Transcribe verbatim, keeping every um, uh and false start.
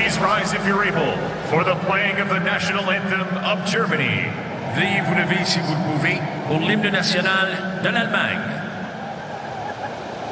Please rise if you're able for the playing of the national anthem of Germany. Veuillez vous lever si vous le pouvez pour l'hymne national de l'Allemagne.